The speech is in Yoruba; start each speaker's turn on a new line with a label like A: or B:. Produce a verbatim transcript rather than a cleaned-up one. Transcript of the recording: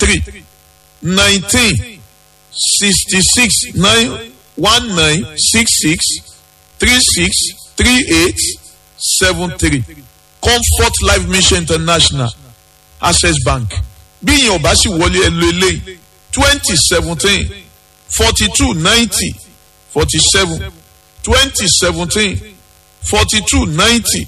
A: three nineteen sixty six nine one nine six six three six three eight seven three Comfort Life Mission International Access Bank bí ìyẹn ò bá sì wọlé ẹ lo eléyìí twenty seventeen forty two ninety forty seven twenty seventeen forty two ninety